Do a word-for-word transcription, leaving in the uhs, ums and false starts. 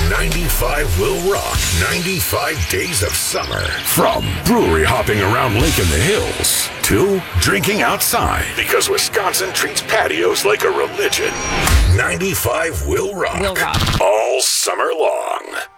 ninety-five will rock. ninety-five days of summer. From brewery hopping around Lake in the Hills to drinking outside because Wisconsin treats patios like a religion. ninety-five will rock. Will rock. All summer long.